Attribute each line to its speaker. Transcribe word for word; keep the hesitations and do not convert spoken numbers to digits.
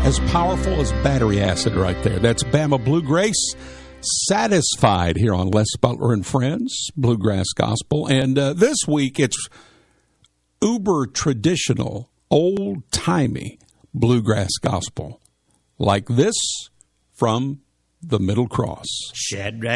Speaker 1: as powerful as battery acid right there. That's Bama Bluegrass, Satisfied, here on Les Butler and Friends, Bluegrass Gospel. And uh, this week, it's uber traditional, old-timey bluegrass gospel, like this from the Middle Cross.
Speaker 2: Shadrach